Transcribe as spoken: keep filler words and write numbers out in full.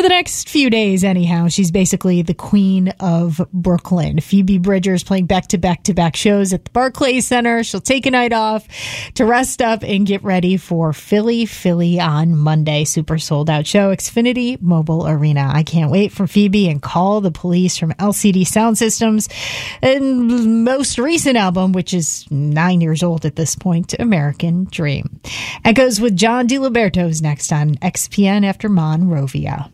the next few days, anyhow. She's basically the queen of Brooklyn. Phoebe Bridgers playing back-to-back-to-back shows at the Barclays Center. She'll take a night off to rest up and get ready for Philly, Philly on Monday. Super sold-out show, Xfinity Mobile Arena. I can't wait for Phoebe and Call the Police from L C D Sound Systems. And most recent album, which is nine years old at this point, American Dream. Echoes with John DiLiberto's next on X P N after Monrovia.